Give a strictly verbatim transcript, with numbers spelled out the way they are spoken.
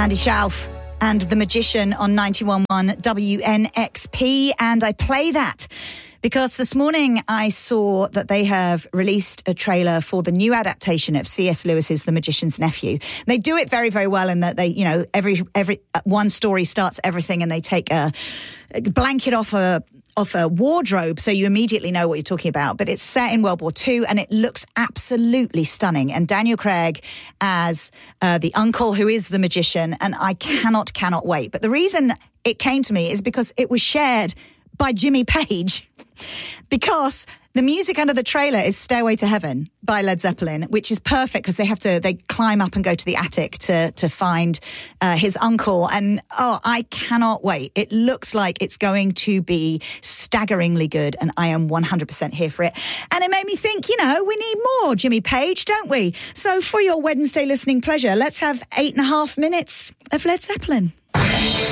Andy Schauf and The Magician on ninety-one point one W N X P. And I play that because this morning I saw that they have released a trailer for the new adaptation of C S Lewis's The Magician's Nephew. They do it very, very well in that they, you know, every every one story starts everything, and they take a, a blanket off a off a wardrobe so you immediately know what you're talking about. But it's set in World War Two and it looks absolutely stunning. And Daniel Craig as uh, the uncle who is the magician, and I cannot, cannot wait. But the reason it came to me is because it was shared by Jimmy Page, because the music under the trailer is Stairway to Heaven by Led Zeppelin, which is perfect because they have to, they climb up and go to the attic to, to find uh, his uncle. And, oh, I cannot wait. It looks like it's going to be staggeringly good, and I am one hundred percent here for it. And it made me think, you know, we need more Jimmy Page, don't we? So for your Wednesday listening pleasure, let's have eight and a half minutes of Led Zeppelin.